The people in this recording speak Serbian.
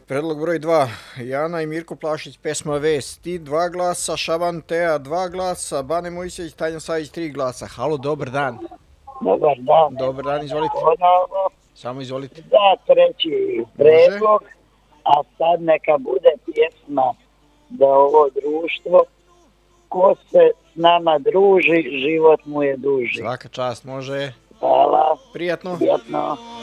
Predlog broj 2. Jana i Mirko Plašić, pesma Vest. Ti 2 glasa, Šaban Teja 2 glasa, Bane Mojsić, Tanja Savić 3 glasa. Halo, dobar dan. Dobar dan. Dobar dan, izvolite. Ponovo Samo izvolite. za treći predlog, a sad neka bude pjesma da ovo društvo, ko se s nama druži, život mu je duži. Svaka čast, može. Hvala. Prijatno. Prijatno.